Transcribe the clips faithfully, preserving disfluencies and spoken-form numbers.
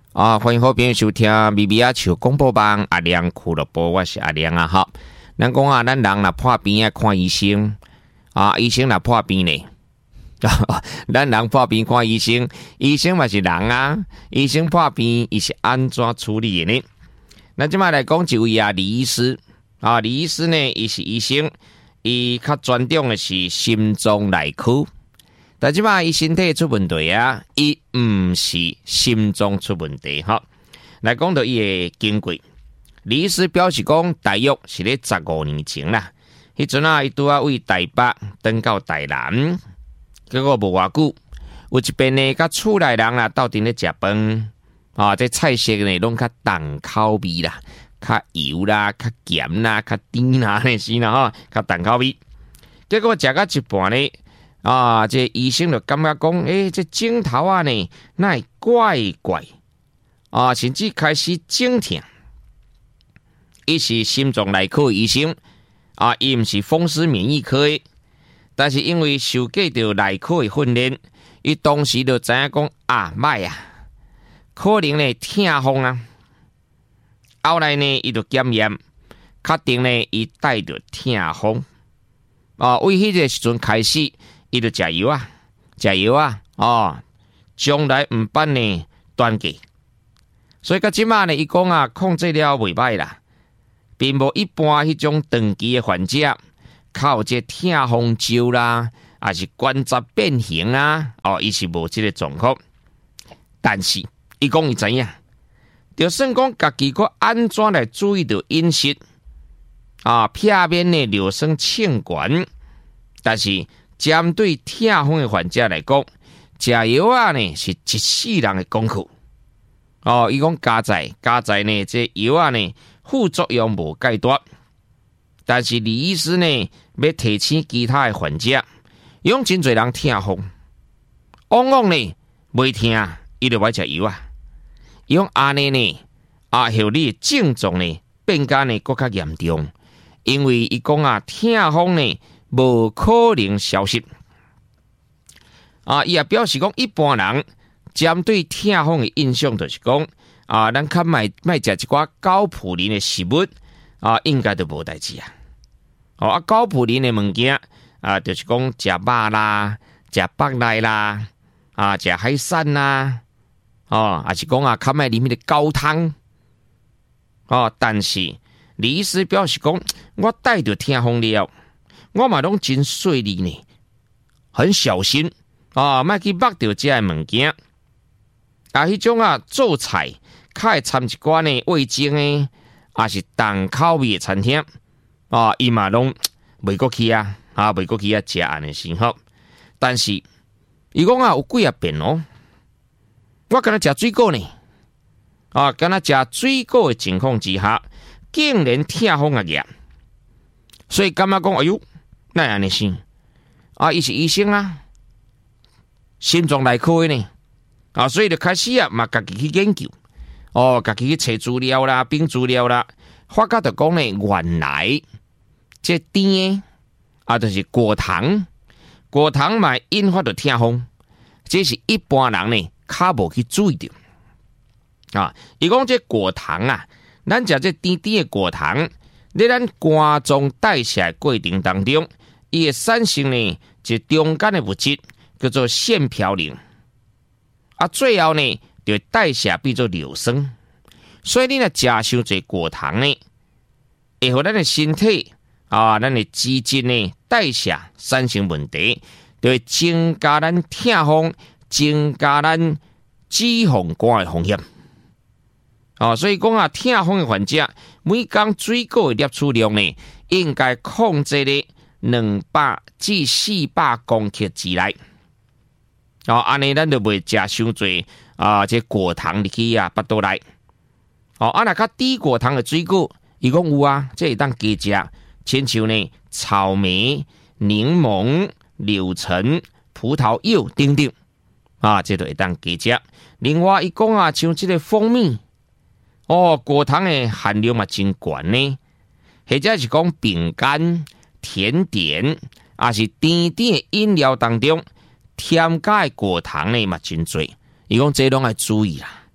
啊，欢迎好朋友收听咪咪啊球广播网阿亮俱乐部，我是阿亮啊。好，咱讲啊，咱人若破病啊看医生啊，医生若破病呢，咱人破病看医生，医生嘛是人啊，医生破病伊是安怎处理的呢？那即摆来讲一位啊，李医师啊，李医师呢，伊是医生，伊较专长的是心脏内科。但即摆伊身体出问题啊，伊毋是心脏出问题哈。来讲到伊的经过，李医师表示讲，大约是咧十五年前啦。迄阵啊，伊拄啊为台北登到台南，结果无偌久，有一边呢，甲厝内人啦斗阵咧食饭啊，这菜色呢拢较重口味啦，较油啦，较咸啦，较甜啦，那是啦吼，较重口味。结果食到一半呢。啊！这医生就感觉讲，诶、欸，这镜头啊呢，那怪怪啊，甚至开始肿痛。伊是心脏内科医生啊，伊毋是风湿免疫科的，但是因为受过着内科的训练，伊当时就知影讲啊，歹啊，可能呢痛风啊。后来呢，伊就检验，确定呢，伊带着痛风啊。为迄个时阵开始。伊就食药啊，食药啊，哦，将来毋办呢断计，所以到即马呢，伊讲啊，控制了袂歹啦，并无一般迄种长期的患者，靠这痛风酒啦，还是关节变形啊，哦，伊是无即个状况。但是伊讲伊知影，就算讲家己个安怎来注意到饮食啊，片面呢留生清管，但是。针对痛风的患者来讲，食药啊呢是一世人的功课。哦，伊讲加在加在呢，这药啊呢副作用无介大，但是李医师呢要提醒其他的患者，用真侪人痛风，往往呢袂痛，伊就歹食药啊。用安尼呢，啊，后你的症状呢变加呢更加严重，因为伊讲啊痛风呢。无可能消失啊！伊也表示讲，一般人针对痛风的印象就是讲啊，咱较卖卖食一寡高普林的食物啊，应该都无代志啊。哦啊，高普林的物件啊，就是讲食肉啦、食腹内啦、啊食海产啦，哦，还是讲啊，较卖里面的高汤哦。但是李医师表示讲，我带着痛风了。我嘛拢真细腻呢，很小心啊，莫去擘到这物件。啊，迄种啊做菜，较会掺一寡呢味精的，也是重口味的餐厅啊，伊嘛拢袂过去啊，啊袂过去啊食安尼先好。但是伊讲啊有几啊遍哦，我敢若食水果呢，啊，敢若食水果的情况之下，竟然痛风啊个，所以感觉讲，哎呦！那安尼先啊，伊是医生啊，心脏内科的呢啊，所以就开始啊，嘛家己去研究哦，家己去查资料啦、并资料啦，发觉就讲呢，原来这甜啊，就是果糖，果糖嘛引发到痛风，这是一般人呢较无去注意到啊。伊讲这果糖啊，咱食这甜甜的果糖，在咱肝脏代谢过程当中。伊会产生呢，一中间的物质叫做腺嘌呤，啊，最后呢就代谢变做硫酸。所以你若食伤侪果糖呢，会互咱的身体啊，咱的基质呢代谢产生问题，就会增加咱痛风、增加咱脂肪肝的风险。哦，所以讲啊，痛风的患者每天水果的摄取量呢，应该控制咧。两百至四百公克之内，哦，安尼咱就袂食伤侪啊，这果糖入去啊，腹肚内。哦，啊那较低果糖的水果，伊讲有啊，这会当加食，亲像呢草莓、柠檬、柳橙、葡萄柚等等，啊，这都会当加食。另外，伊讲啊，像这个蜂蜜，哦，果糖的含量嘛真高呢，或者是讲饼干。甜点也是甜甜的饮料当中添加的果糖呢嘛真多，伊讲这拢要注意啦。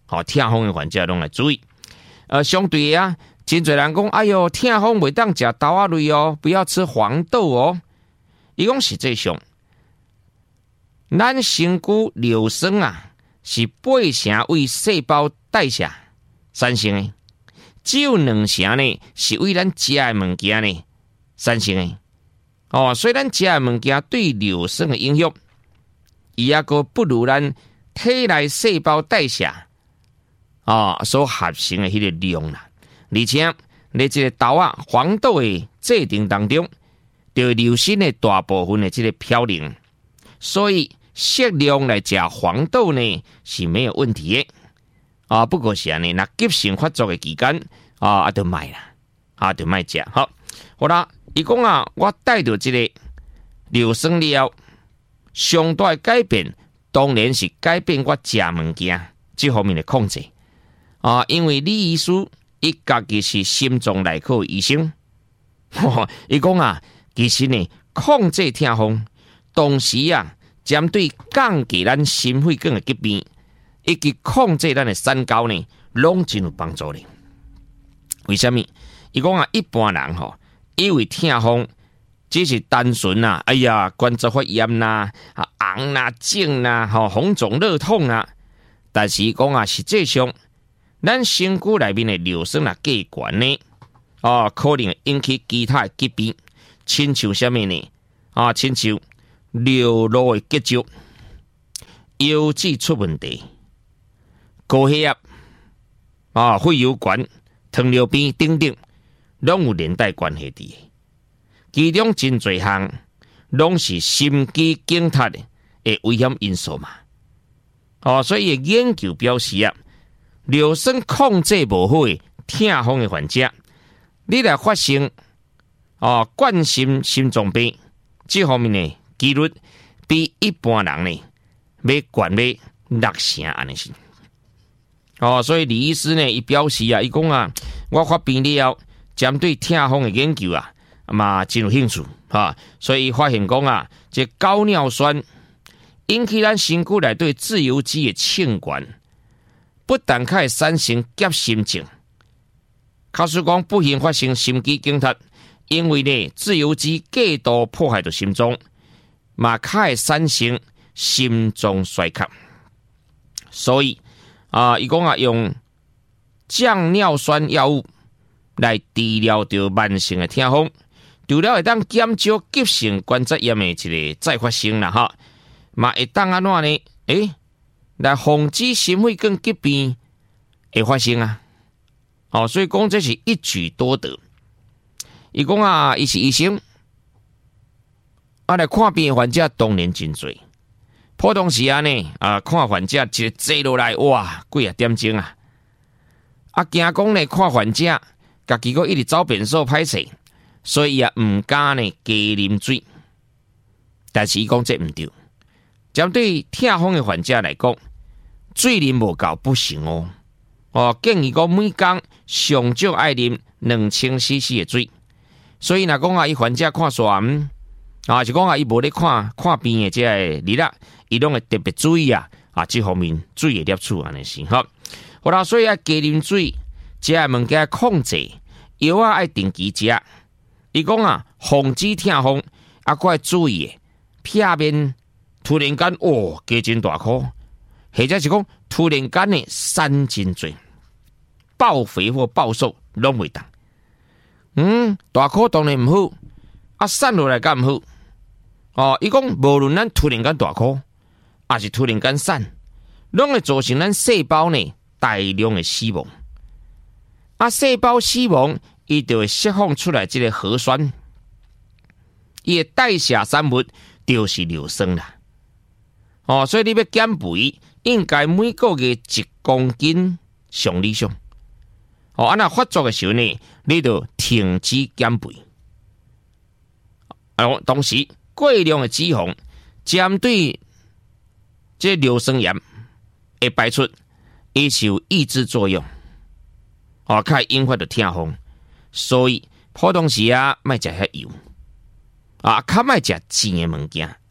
哦，痛风的患者拢来注意。呃，相对的啊，真侪人讲，哎哟，痛风袂当食豆仔类哦，不要吃黄豆哦。伊讲实际上，咱身躯尿酸啊，是八成为细胞代谢产生的，只有两成呢是为咱食的物件呢产生的。哦，所以咱食的物件对尿酸的影响，伊也个不如咱体内细胞代谢啊、哦、所合成的迄个量啦。而且，你这个豆啊黄豆的制定当中，就流失的大部分的这个嘌呤，所以适量来食黄豆呢是没有问题的啊。不过是安尼，那急性发作的期间啊，啊就卖啦，啊就卖食。好，好啦，伊讲啊，我带着这个尿酸了，上大的改变当然是改变我食物件这方面的控制啊，因为李医师伊家己是心脏内科医生，伊讲啊，其实呢控制痛风，同时啊针对降低咱心血管的疾病，以及控制咱的三高呢，拢真有帮助的。为什么？伊讲啊，一般人吼、哦，以为痛风只是单纯啊，哎呀，关节发炎呐、啊、红啦、肿啦、吼红肿热痛啊，但是伊讲啊，实际上咱身躯内面的尿酸啊过悬呢，哦，可能会引起其他的疾病，亲像什么呢？啊，亲像尿路的结节、腰子出问题、高血压、啊肺油管、糖尿病等等，拢有连带关系的。其中真侪项拢是心肌梗塞的危险因素嘛。哦，所以研究表示啊，尿酸控制无好的痛风的患者，你来发生哦冠心心脏病这方面的几率，比一般人呢要悬要六成安尼是。哦，所以李医师呢，伊表示啊，伊讲啊，我发病了，针对痛风的研究啊，嘛真有兴趣哈、啊。所以发现讲啊，这高尿酸引起咱身躯内对自由基的罄悬，不但可以产生急心症，假使讲不幸发生心肌梗塞，因为呢自由基过度破坏着心脏，嘛可以产生心脏衰竭。所以啊，伊讲啊，用降尿酸药物来治疗着慢性的痛风，除了会当减少急性关节炎的一个再发生啦哈，嘛会当安怎呢？诶，来防止心血管疾病会发生啊！哦，所以讲这是一举多得。伊讲啊，伊是医生，啊来看病的患者当然真多。普通时啊呢，啊看患者一坐落来，哇，几啊点钟啊！啊，惊讲呢看患者，家己个一直走便所歹势，所以也唔敢呢加啉水。但是伊讲这唔对，针对痛风的患者来讲，水啉无够不行哦。哦，建议讲每工上少爱啉两千 C C 的水。所以若讲啊，伊患者看线，啊是讲啊，伊无咧看看病的这个日啦，伊拢会特别注意啊，啊这方面水的摄取安尼是哈。好啦，所以啊，加啉水，食的物件控制，药啊爱定期食。伊讲啊，防止痛风啊，佫要注意的，片面突然间哦加真大颗，或者是讲突然间呢瘦真多，爆肥或暴瘦拢袂当。嗯，大颗当然唔好，啊瘦落来敢唔好。哦，伊讲无论咱突然间大颗，还是突然间瘦，拢会造成咱细胞呢大量的死亡。啊，细胞死亡，伊就会释放出来这个核酸，伊的代谢产物就是尿酸啦。哦，所以你要减肥，应该每个月一公斤上理想。哦，啊那发作的时候呢，你就停止减肥。啊，同时过量的脂肪针对这尿酸盐会排出，也是有抑制作用。哦，可以引发到痛风，所以普通时啊，莫食遐油，啊，较莫食甜的物件，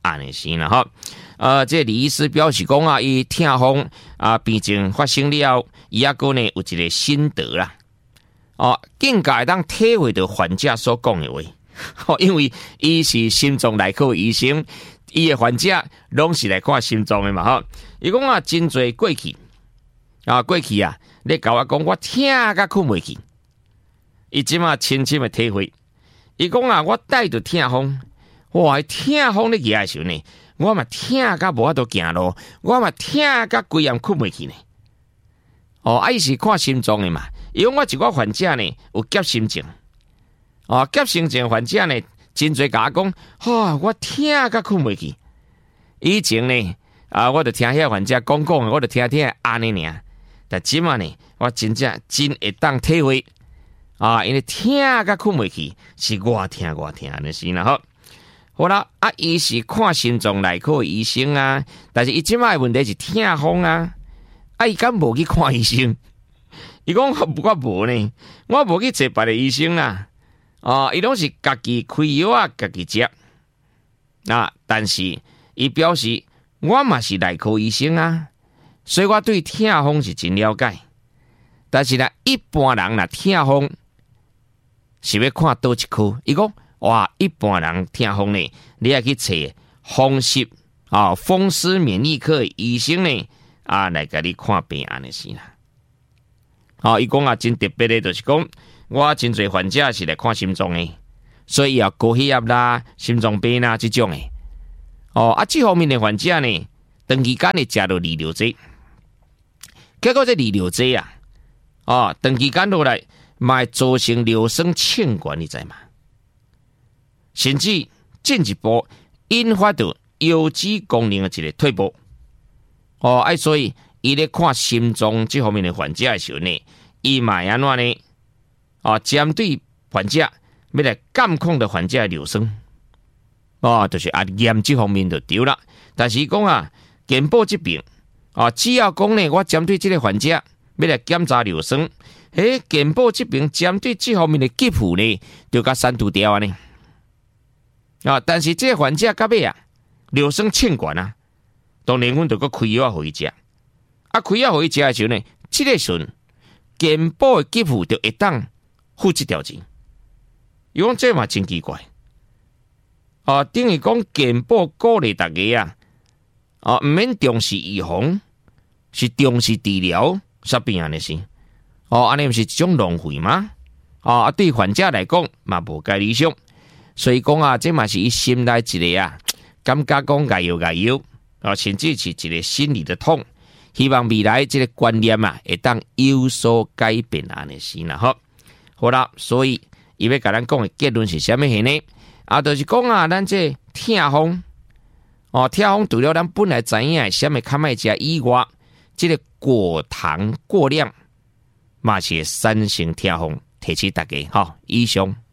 安尼是啦吼。呃，这李医师表示讲啊，伊痛风啊病情发生了，伊还个呢有一个心得啦。哦，更加当体会到患者所讲的话，哦，因为伊是心脏内科医生，伊的患者拢是来看心脏的嘛吼。伊讲啊，真侪过去啊，过去啊，你甲我讲我痛甲困袂去，伊即马深深的体会。伊讲啊，我带着痛风，哇，痛风咧起来时候呢，我嘛痛甲无法度行路，我嘛痛甲规暗困袂去呢。哦，啊，伊是看心脏的嘛。因为我一个患者呢有急心症，哦，急心症患者呢真侪甲我讲，哈、哦，我痛甲困袂去。以前呢，啊，我就听遐患者讲讲，我就听听安尼尔。但即马呢，我真正真会当体会啊，因为痛甲困袂去，是我痛我痛安尼是啦吼。好啦，啊，伊是看心脏内科医生啊，但是伊即马的问题是痛风啊，啊，伊敢无去看医生？伊讲我无呢，我无去找别的医生啦。哦，伊拢是家己开药啊，家己食。啊，但是伊表示我嘛是内科医生啊，所以我对痛风是真了解。但是呢，一般人若痛风是要看倒一科？伊讲哇，一般人痛风呢，你要去找风湿啊、风湿免疫科的医生呢啊来甲你看病安尼是啦。哦，伊讲啊，真特别的，就是讲我真侪患者是来看心脏的，所以啊高血压啦、心脏病啦这种的。哦，啊，这方面的患者呢，长期间呢食到利尿剂，结果这利尿剂啊，哦，长期间落来，嘛会造成尿酸欠管，你知嘛？甚至进一步引发到腰肌功能的一个退步。哦，哎，所以。伊咧看心脏这方面的患者的时候呢，伊嘛安怎呢？哦，针对患者要来监控的患者的尿酸，哦，就是啊验这方面就对了。但是讲啊，健保这边啊，只要讲呢，我针对这个患者要来检查尿酸，诶，健保这边针对这方面的给付呢，就甲删除掉啊呢。啊，但是这个患者到尾啊，尿酸欠管啊，当然阮就搁开药互伊食。啊，开药互伊食的时候呢，这个时候健保的给付就会当付这条钱。伊讲这嘛真奇怪，啊，等于讲健保鼓励大家啊，啊，唔免重视预防，是重视治疗啥病安尼是？哦，安尼不是一种浪费吗？啊，对患者来讲嘛无介理想，所以讲啊，这嘛是伊心内一个啊，感觉讲解药解药啊，甚至是一个心理的痛。希望未来这个观念啊，会当有所改变安尼是啦吼。好啦，所以伊要甲咱讲的结论是啥物事呢？啊，就是讲啊，咱这痛风哦，痛风除了咱本来知影的啥物较歹食以外，这个果糖过量嘛是会产生痛风，提醒大家吼。以上。